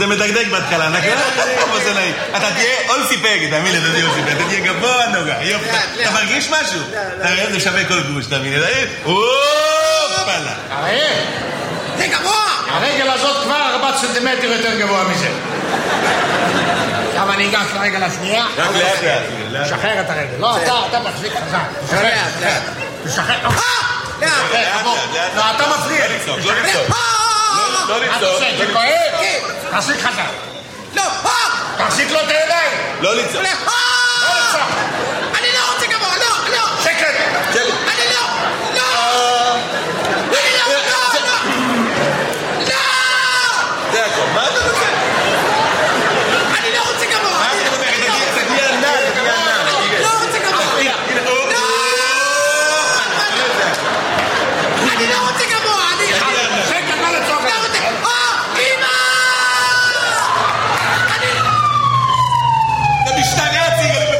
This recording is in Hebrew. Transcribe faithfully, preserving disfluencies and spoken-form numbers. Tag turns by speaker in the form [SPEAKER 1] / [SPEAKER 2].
[SPEAKER 1] זה מדגדג בהתחלה, נכון? אתה תהיה אולסי פג, תאמין לי, אתה תהיה אולסי פג, אתה תהיה גבוה נוגע, יופי, אתה מרגיש משהו? אתה רואה, זה שווה כל גוש, תאמין לי, אופלה.
[SPEAKER 2] הרי,
[SPEAKER 3] זה גבוה!
[SPEAKER 2] הרגל הזאת כבר ארבעה סנטימטר יותר גבוה מזה. עכשיו אני אגש לרגל השנייה.
[SPEAKER 1] רק לאט לאט.
[SPEAKER 2] תשחרר את הרגל. לא, אתה מחזיק חזק.
[SPEAKER 3] לאט, לאט.
[SPEAKER 2] תשחרר.
[SPEAKER 3] לאט!
[SPEAKER 2] לא, אתה מפריע.
[SPEAKER 1] לא לצעוק, לא לצעוק. לא
[SPEAKER 2] מה אתה
[SPEAKER 1] לצעוק.
[SPEAKER 2] עושה? זה כואב? תחזיק חזק.
[SPEAKER 3] לא!
[SPEAKER 2] תחזיק לו את הידיים.
[SPEAKER 1] לא לצעוק.
[SPEAKER 2] לא לצעוק.